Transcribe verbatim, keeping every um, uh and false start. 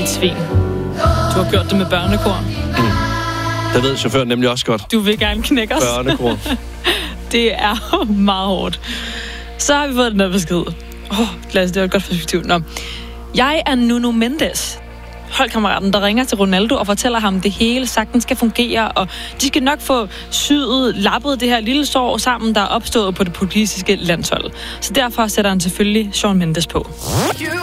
svin. Du har gjort det med børnekorn. Mm. Det ved chaufføren nemlig også godt. Du vil gerne knække os. Børnekorn. Det er meget hårdt. Så har vi fået den der besked. Åh, oh, Lasse, det var et godt perspektiv. Nå. Jeg er Nuno Mendes, holdkammeraten, der ringer til Ronaldo og fortæller ham, at det hele sagtens skal fungere, og de skal nok få syet, lappet det her lille sår sammen, der er opstået på det portugisiske landshold. Så derfor sætter han selvfølgelig Shawn Mendes på.